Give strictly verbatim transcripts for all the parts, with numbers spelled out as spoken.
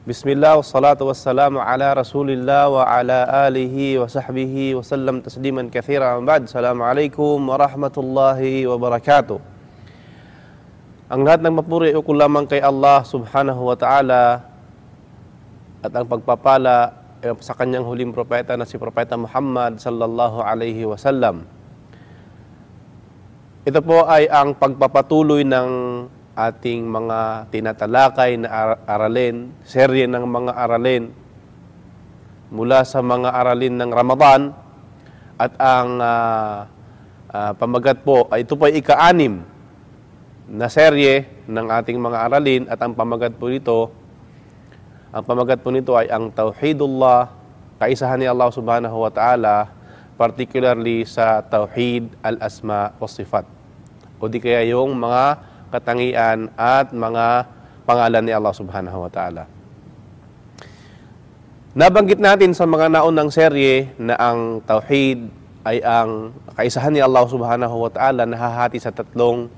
Bismillah, wassalatu wassalamu ala rasulillah wa ala alihi wa sahbihi wa sallam tasliman kathira. Ba'd, assalamualaikum warahmatullahi wabarakatuh. Ang lahat ng mapuri ukol lamang kay Allah subhanahu wa ta'ala at ang pagpapala sa kanyang huling propeta na si Propeta Muhammad sallallahu alaihi wasallam. Ito po ay ang pagpapatuloy ng ating mga tinatalakay na aralin, serye ng mga aralin mula sa mga aralin ng Ramadan, at ang uh, uh, pamagat po ay ito po ay ika-anim na serye ng ating mga aralin, at ang pamagat po nito ang pamagat po nito ay ang Tauhidullah, kaisahan ni Allah subhanahu wa ta'ala, particularly sa Tauhid al-Asma wa Sifat, o di kaya yung mga katangian at mga pangalan ni Allah subhanahu wa ta'ala. Nabanggit natin sa mga naunang serye na ang Tauhid ay ang kaisahan ni Allah subhanahu wa ta'ala nahahati sa tatlong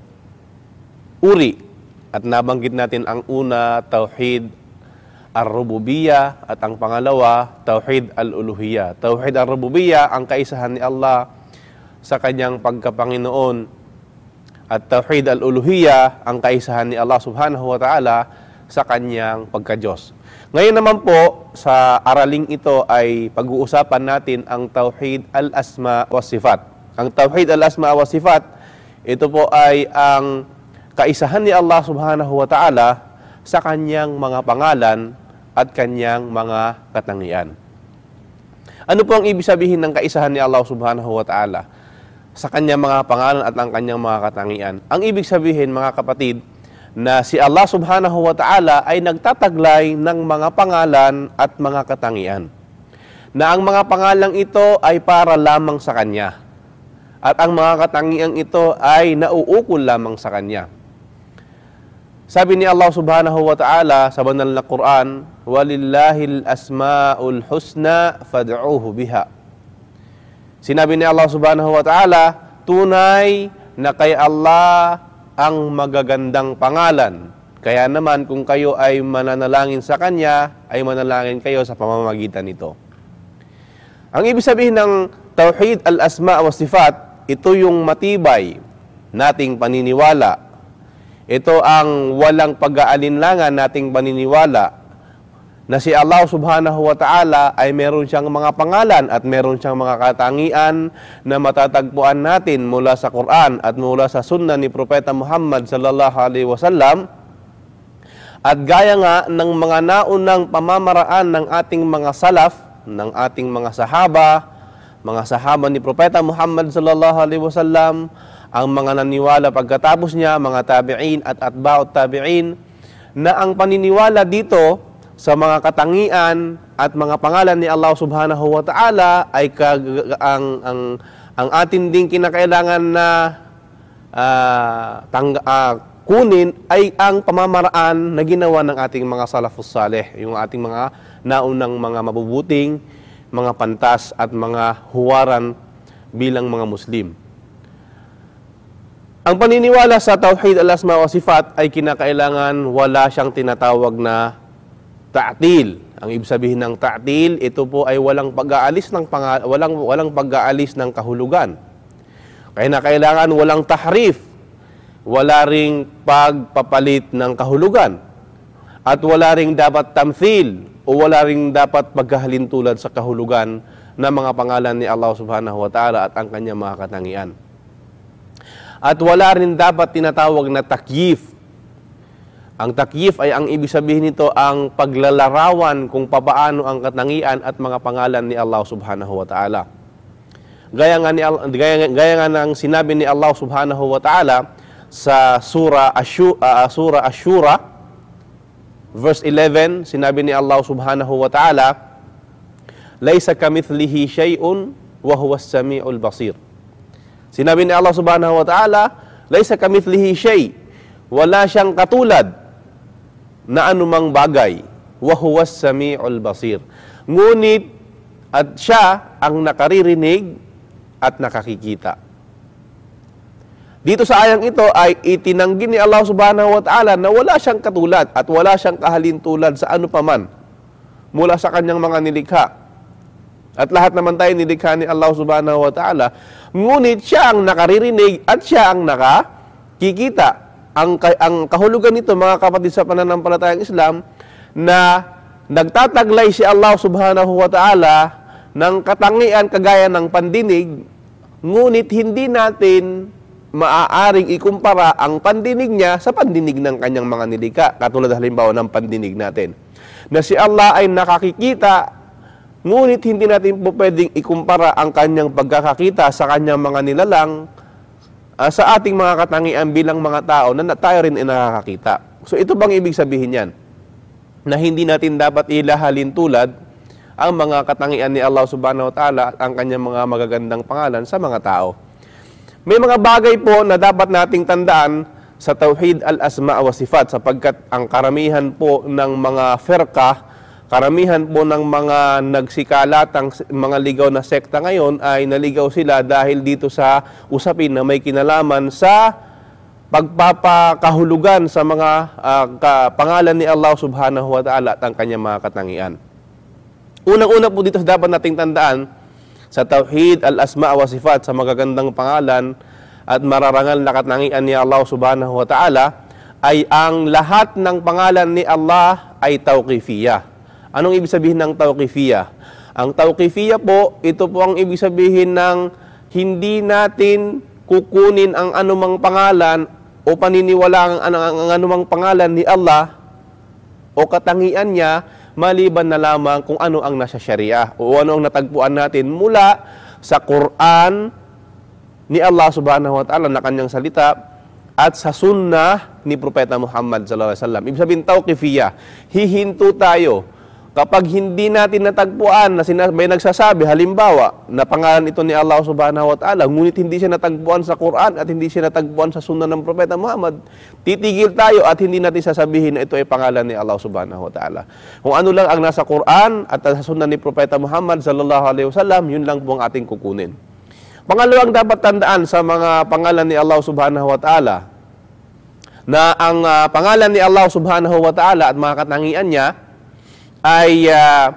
uri. At nabanggit natin ang una, Tauhid ar-Rububiyyah, at ang pangalawa, Tauhid al-Uluhiyyah. Tauhid ar-Rububiyyah, ang kaisahan ni Allah sa kanyang pagkapanginoon, at Tauhid al-Uluhiyyah, ang kaisahan ni Allah subhanahu wa ta'ala sa kanyang pagka-Diyos. Ngayon naman po, sa araling ito ay pag-uusapan natin ang Tauhid al-Asma wa Sifat. Ang Tauhid al-Asma wa Sifat, ito po ay ang kaisahan ni Allah subhanahu wa ta'ala sa kanyang mga pangalan at kanyang mga katangian. Ano po ang ibig sabihin ng kaisahan ni Allah subhanahu wa ta'ala sa kanyang mga pangalan at ang kanyang mga katangian? Ang ibig sabihin, mga kapatid, na si Allah subhanahu wa ta'ala ay nagtataglay ng mga pangalan at mga katangian, na ang mga pangalang ito ay para lamang sa kanya, at ang mga katangian ito ay nauukol lamang sa kanya. Sabi ni Allah subhanahu wa ta'ala sa banal na Quran, "Walillahil asma'ul husna fad'uuhu biha." Sinabi ni Allah subhanahu wa ta'ala, tunay na kay Allah ang magagandang pangalan. Kaya naman kung kayo ay mananalangin sa Kanya, ay manalangin kayo sa pamamagitan nito. Ang ibig sabihin ng Tauhid al-Asma wa Sifat, ito yung matibay nating paniniwala. Ito ang walang pag-aalinlangan nating paniniwala na si Allah subhanahu wa ta'ala ay meron siyang mga pangalan at meron siyang mga katangian na matatagpuan natin mula sa Quran at mula sa Sunnah ni Propeta Muhammad sallallahu alaihi wasallam. At gaya nga ng mga naunang pamamaraan ng ating mga salaf, ng ating mga sahaba, mga sahaba ni Propeta Muhammad sallallahu alaihi wasallam, ang mga naniwala pagkatapos niya, mga tabi'in at atba'ut tabi'in, na ang paniniwala dito sa mga katangian at mga pangalan ni Allah subhanahu wa ta'ala ay kag ang, ang, ang atin ding kinakailangan na uh, tang, uh, kunin ay ang pamamaraan na ginawa ng ating mga salafus salih, yung ating mga naunang mga mabubuting, mga pantas at mga huwaran bilang mga Muslim. Ang paniniwala sa Tauhid al-Asma wa Sifat ay kinakailangan wala siyang tinatawag na ta'til. Ang ibig sabihin ng ta'til, ito po ay walang pag-aalis ng pangal walang walang pag-aalis ng kahulugan. Kaya na kailangan walang tahrif, wala ring pagpapalit ng kahulugan, at wala ring dapat tamthil o wala ring dapat pagkahalintulad sa kahulugan ng mga pangalan ni Allah subhanahu wa ta'ala at ang kanyang mga katangian. At wala rin dapat tinatawag na takyif. Ang takyif ay ang ibig sabihin nito ang paglalarawan kung papaano ang katangian at mga pangalan ni Allah subhanahu wa ta'ala. Gaya nga, ni, gaya, gaya nga ng sinabi ni Allah subhanahu wa ta'ala sa Surah Ashura, uh, Surah Ashura, verse eleven, sinabi ni Allah subhanahu wa ta'ala, "Laysa kamithlihi shay'un wa huwas sami'ul basir." Sinabi ni Allah subhanahu wa ta'ala, "Laysa kamithlihi shay'," wala siyang katulad na anumang bagay, wa huwas sami'ul basir. Ngunit at siya ang nakaririnig at nakakikita. Dito sa ayang ito ay itinanggi ni Allah subhanahu wa ta'ala na wala siyang katulad at wala siyang kahalintulad sa ano paman mula sa kanyang mga nilikha. At lahat naman tayo nilikha ni Allah subhanahu wa ta'ala. Ngunit siya ang nakaririnig at siya ang nakakikita. Ang, ang kahulugan nito, mga kapatid sa pananampalatayang Islam, na nagtataglay si Allah subhanahu wa ta'ala ng katangian kagaya ng pandinig, ngunit hindi natin maaaring ikumpara ang pandinig niya sa pandinig ng kanyang mga nilikha. Katulad halimbawa ng pandinig natin. Na si Allah ay nakakikita, ngunit hindi natin po pwedeng ikumpara ang kanyang pagkakakita sa kanyang mga nilalang uh, sa ating mga katangian bilang mga tao na tayo rin ay nakakakita. So ito bang ibig sabihin yan? Na hindi natin dapat ilahalin tulad ang mga katangian ni Allah subhanahu wa ta'ala at ang kanyang mga magagandang pangalan sa mga tao. May mga bagay po na dapat nating tandaan sa Tauhid al-Asma' wa Sifat sapagkat ang karamihan po ng mga firqa, karamihan po ng mga nagsikalatang mga ligaw na sekta ngayon ay naligaw sila dahil dito sa usapin na may kinalaman sa pagpapakahulugan sa mga uh, ka, pangalan ni Allah subhanahu wa ta'ala at ang kanyang mga katangian. Unang-una po dito dapat nating tandaan sa Tauhid al-Asma' wa Sifat, sa magagandang pangalan at mararangal na katangian ni Allah subhanahu wa ta'ala, ay ang lahat ng pangalan ni Allah ay tawqifiyah. Anong ibig sabihin ng tawqifiyah? Ang tawqifiyah po, ito po ang ibig sabihin ng hindi natin kukunin ang anumang pangalan o paniniwalaan ang, ang, ang anumang pangalan ni Allah o katangian niya maliban na lamang kung ano ang nasa Sharia o ano ang natagpuan natin mula sa Quran ni Allah subhanahu wa ta'ala na kanyang salita at sa sunnah ni Propeta Muhammad sallallahu alaihi wasallam. Ibig sabihin tawqifiyah, hihinto tayo kapag hindi natin natagpuan na may nagsasabi halimbawa na pangalan ito ni Allah subhanahu wa ta'ala ngunit hindi siya natagpuan sa Quran at hindi siya natagpuan sa sunnah ng Propeta Muhammad, titigil tayo at hindi natin sasabihin na ito ay pangalan ni Allah subhanahu wa ta'ala. Kung ano lang ang nasa Quran at sa sunnah ni Propeta Muhammad sallallahu alaihi wasallam, yun lang po ang ating kukunin. Pangalawang dapat tandaan sa mga pangalan ni Allah subhanahu wa ta'ala na ang uh, pangalan ni Allah subhanahu wa ta'ala at mga katangian niya ay uh,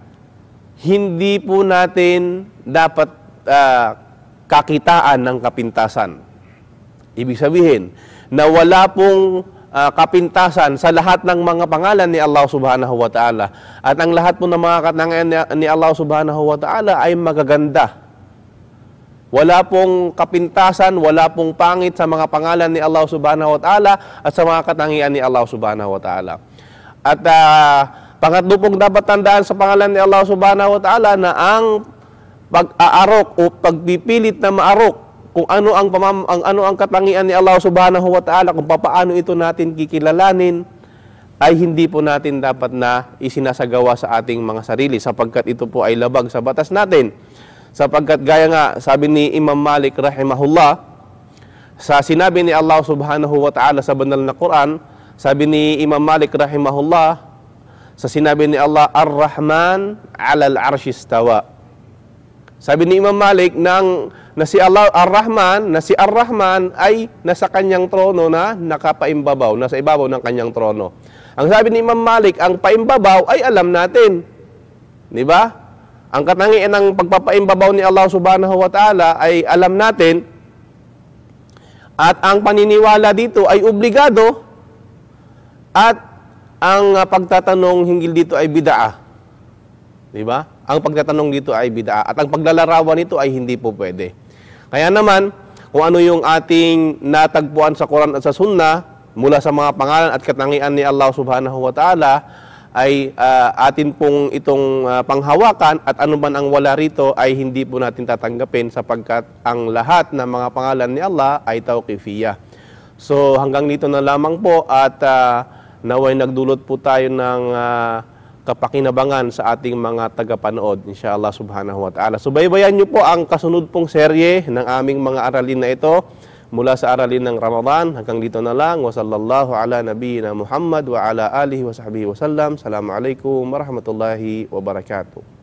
hindi po natin dapat uh, kakitaan ng kapintasan. Ibig sabihin na wala pong uh, kapintasan sa lahat ng mga pangalan ni Allah subhanahu wa ta'ala. At ang lahat po ng mga katangian ni Allah subhanahu wa ta'ala ay magaganda. Wala pong kapintasan, wala pong pangit sa mga pangalan ni Allah subhanahu wa ta'ala at sa mga katangian ni Allah subhanahu wa ta'ala. At uh, pangatlo pong dapat tandaan sa pangalan ni Allah subhanahu wa ta'ala na ang pag-aarok o pagpipilit na maarok kung ano ang, pamam, ang ano ang katangian ni Allah subhanahu wa ta'ala, kung paano ito natin kikilalanin, ay hindi po natin dapat na isinasagawa sa ating mga sarili sapagkat ito po ay labag sa batas natin. Sapagkat gaya nga sabi ni Imam Malik rahimahullah, sa sinabi ni Allah subhanahu wa ta'ala sa banal na Quran, sabi ni Imam Malik rahimahullah, sa sinabi ni Allah, Ar-Rahman alal arshi istawa. Sabi ni Imam Malik nang na si Allah Ar-Rahman, na si Ar-Rahman ay nasa kanyang trono na nakapaimbabaw, nasa ibabaw ng kanyang trono. Ang sabi ni Imam Malik, ang paimbabaw ay alam natin. Di ba? Ang katangian ng pagpapaimbabaw ni Allah subhanahu wa ta'ala ay alam natin. At ang paniniwala dito ay obligado. At ang pagtatanong hinggil dito ay bid'ah. Di ba? Ang pagtatanong dito ay bid'ah. At ang paglalarawan nito ay hindi po pwede. Kaya naman, kung ano yung ating natagpuan sa Quran at sa Sunnah, mula sa mga pangalan at katangian ni Allah subhanahu wa ta'ala, ay uh, atin pong itong uh, panghawakan at ano man ang wala rito ay hindi po natin tatanggapin sapagkat ang lahat ng mga pangalan ni Allah ay tawqifiyah. So hanggang dito na lamang po at uh, naway nagdulot po tayo ng uh, kapakinabangan sa ating mga tagapanood, inshallah subhanahu wa ta'ala. So baybayan nyo po ang kasunod pong serye ng aming mga aralin na ito mula sa aralin ng Ramadan. Hanggang dito na lang. Wa sallallahu ala nabiyyina Muhammad wa ala alihi wa sahbihi wa sallam. Assalamualaikum warahmatullahi wabarakatuh.